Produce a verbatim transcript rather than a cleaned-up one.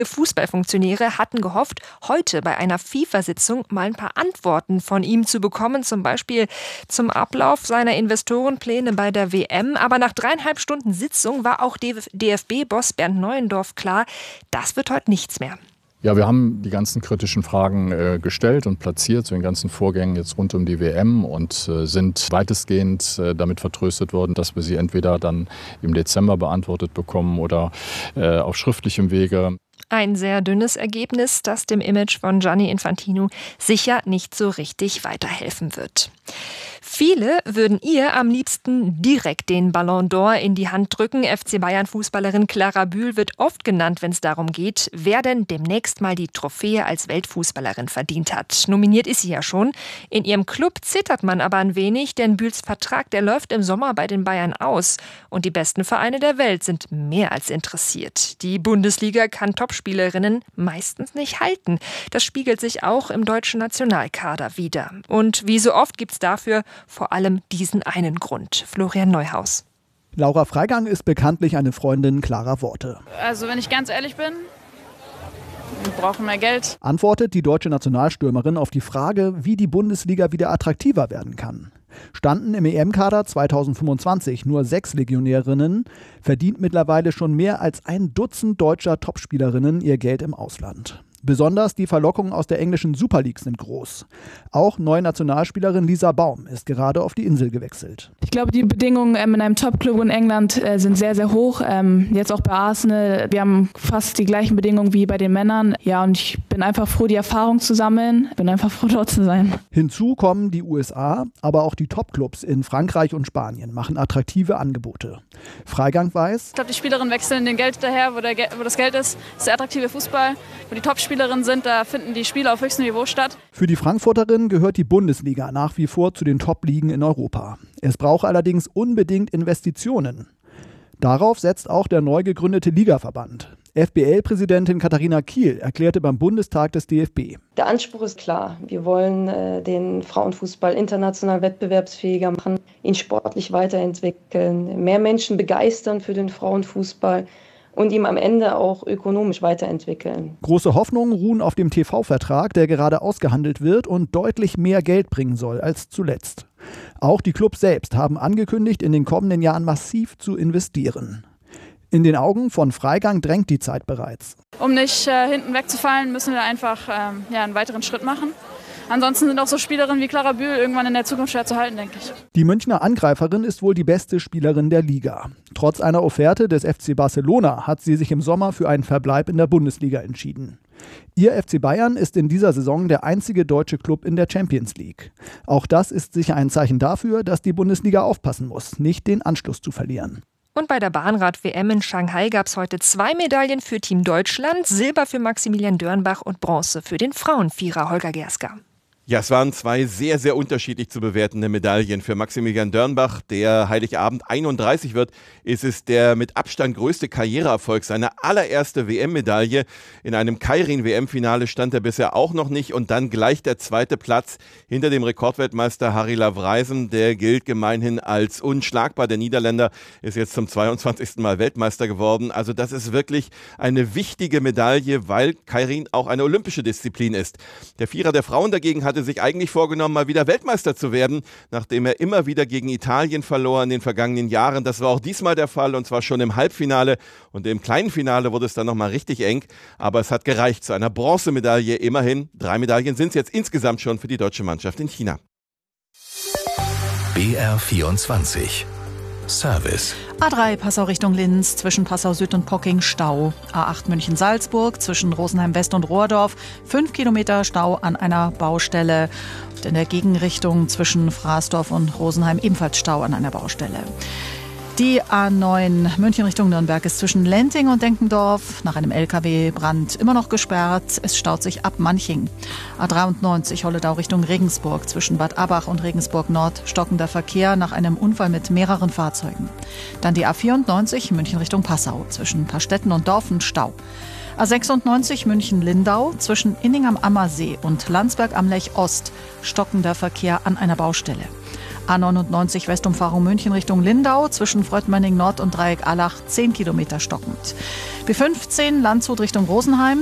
Fußballfunktionäre hatten gehofft, heute bei einer FIFA-Sitzung mal ein paar Antworten von ihm zu bekommen, zum Beispiel zum Ablauf seiner Investorenpläne bei der W M. Aber nach dreieinhalb Stunden Sitzung war auch D F B-Boss Bernd Neuendorf klar, das wird heute nichts mehr. Ja, wir haben die ganzen kritischen Fragen äh, gestellt und platziert zu den ganzen Vorgängen jetzt rund um die W M und äh, sind weitestgehend äh, damit vertröstet worden, dass wir sie entweder dann im Dezember beantwortet bekommen oder äh, auf schriftlichem Wege. Ein sehr dünnes Ergebnis, das dem Image von Gianni Infantino sicher nicht so richtig weiterhelfen wird. Viele würden ihr am liebsten direkt den Ballon d'Or in die Hand drücken. F C Bayern-Fußballerin Clara Bühl wird oft genannt, wenn es darum geht, wer denn demnächst mal die Trophäe als Weltfußballerin verdient hat. Nominiert ist sie ja schon. In ihrem Club zittert man aber ein wenig, denn Bühls Vertrag, der läuft im Sommer bei den Bayern aus. Und die besten Vereine der Welt sind mehr als interessiert. Die Bundesliga kann Topspielerinnen meistens nicht halten. Das spiegelt sich auch im deutschen Nationalkader wider. Und wie so oft gibt es dafür vor allem diesen einen Grund. Florian Neuhaus. Laura Freigang ist bekanntlich eine Freundin klarer Worte. Also wenn ich ganz ehrlich bin, wir brauchen mehr Geld. Antwortet die deutsche Nationalstürmerin auf die Frage, wie die Bundesliga wieder attraktiver werden kann. Standen im E M-Kader zweitausendfünfundzwanzig nur sechs Legionärinnen, verdient mittlerweile schon mehr als ein Dutzend deutscher Topspielerinnen ihr Geld im Ausland. Besonders die Verlockungen aus der englischen Super League sind groß. Auch neue Nationalspielerin Lisa Baum ist gerade auf die Insel gewechselt. Ich glaube, die Bedingungen ähm, in einem Top-Club in England äh, sind sehr, sehr hoch. Ähm, jetzt auch bei Arsenal. Wir haben fast die gleichen Bedingungen wie bei den Männern. Ja, und ich bin einfach froh, die Erfahrung zu sammeln. Bin einfach froh, dort zu sein. Hinzu kommen die U S A, aber auch die Top-Clubs in Frankreich und Spanien machen attraktive Angebote. Freigang weiß: Ich glaube, die Spielerinnen wechseln dem Geld daher, wo, der, wo das Geld ist. Das ist der attraktive Fußball, wo die Top-Spielerinnen sind, da finden die Spiele auf höchstem Niveau statt. Für die Frankfurterin gehört die Bundesliga nach wie vor zu den Top-Ligen in Europa. Es braucht allerdings unbedingt Investitionen. Darauf setzt auch der neu gegründete Ligaverband. F B L-Präsidentin Katharina Kiel erklärte beim Bundestag des D F B: Der Anspruch ist klar. Wir wollen äh, den Frauenfußball international wettbewerbsfähiger machen, ihn sportlich weiterentwickeln, mehr Menschen begeistern für den Frauenfußball und ihm am Ende auch ökonomisch weiterentwickeln. Große Hoffnungen ruhen auf dem T V-Vertrag, der gerade ausgehandelt wird und deutlich mehr Geld bringen soll als zuletzt. Auch die Clubs selbst haben angekündigt, in den kommenden Jahren massiv zu investieren. In den Augen von Freigang drängt die Zeit bereits. Um nicht äh, hinten wegzufallen, müssen wir einfach ähm, ja, einen weiteren Schritt machen. Ansonsten sind auch so Spielerinnen wie Clara Bühl irgendwann in der Zukunft schwer zu halten, denke ich. Die Münchner Angreiferin ist wohl die beste Spielerin der Liga. Trotz einer Offerte des F C Barcelona hat sie sich im Sommer für einen Verbleib in der Bundesliga entschieden. Ihr F C Bayern ist in dieser Saison der einzige deutsche Club in der Champions League. Auch das ist sicher ein Zeichen dafür, dass die Bundesliga aufpassen muss, nicht den Anschluss zu verlieren. Und bei der Bahnrad-W M in Shanghai gab es heute zwei Medaillen für Team Deutschland, Silber für Maximilian Dörnbach und Bronze für den Frauenvierer Holger Gerska. Ja, es waren zwei sehr, sehr unterschiedlich zu bewertende Medaillen. Für Maximilian Dörnbach, der Heiligabend einunddreißig wird, ist es der mit Abstand größte Karriereerfolg. Seine allererste W M-Medaille. In einem Keirin-W M-Finale stand er bisher auch noch nicht. Und dann gleich der zweite Platz hinter dem Rekordweltmeister Harry Lavrijsen. Der gilt gemeinhin als unschlagbar. Der Niederländer ist jetzt zum zweiundzwanzigsten Mal Weltmeister geworden. Also das ist wirklich eine wichtige Medaille, weil Keirin auch eine olympische Disziplin ist. Der Vierer der Frauen dagegen hatte sich eigentlich vorgenommen, mal wieder Weltmeister zu werden, nachdem er immer wieder gegen Italien verlor in den vergangenen Jahren. Das war auch diesmal der Fall, und zwar schon im Halbfinale, und im kleinen Finale wurde es dann nochmal richtig eng, aber es hat gereicht zu einer Bronzemedaille. Immerhin, drei Medaillen sind es jetzt insgesamt schon für die deutsche Mannschaft in China. B R vierundzwanzig Service. A drei Passau Richtung Linz, zwischen Passau Süd und Pocking Stau. A acht München-Salzburg, zwischen Rosenheim West und Rohrdorf, fünf Kilometer Stau an einer Baustelle. Und in der Gegenrichtung zwischen Fraßdorf und Rosenheim ebenfalls Stau an einer Baustelle. Die A neun München Richtung Nürnberg ist zwischen Lenting und Denkendorf nach einem L K W-Brand immer noch gesperrt. Es staut sich ab Manching. A dreiundneunzig Holledau Richtung Regensburg, zwischen Bad Abach und Regensburg Nord stockender Verkehr nach einem Unfall mit mehreren Fahrzeugen. Dann die A vierundneunzig München Richtung Passau, zwischen Pastetten und Dorfen Stau. A sechsundneunzig München-Lindau, zwischen Inning am Ammersee und Landsberg am Lech Ost stockender Verkehr an einer Baustelle. A neunundneunzig Westumfahrung München Richtung Lindau zwischen Fröttmönning Nord und Dreieck Allach zehn Kilometer stockend. B fünfzehn Landshut Richtung Rosenheim.